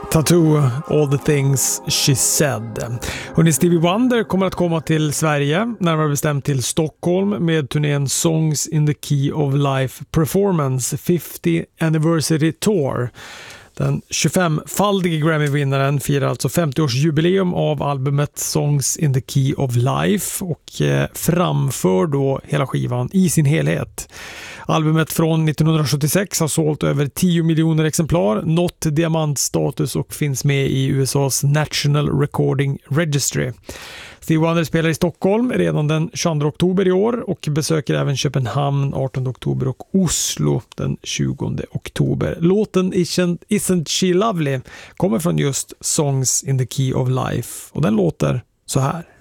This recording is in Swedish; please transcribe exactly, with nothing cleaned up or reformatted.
Tattoo, All the Things She Said. Och Stevie Wonder kommer att komma till Sverige, närmare bestämt till Stockholm, med turnén Songs in the Key of Life Performance fiftieth Anniversary Tour. Den tjugofemfaldige Grammy-vinnaren firar alltså femtio-årsjubileum av albumet Songs in the Key of Life och eh, framför då hela skivan i sin helhet. Albumet från nittonhundrasjuttiosex har sålt över tio miljoner exemplar, nått diamantstatus och finns med i U S A:s National Recording Registry. Stevie Wonder spelar i Stockholm redan den tjugoandra oktober i år och besöker även Köpenhamn artonde oktober och Oslo den tjugonde oktober. Låten Isn't, Isn't She Lovely kommer från just Songs in the Key of Life och den låter så här.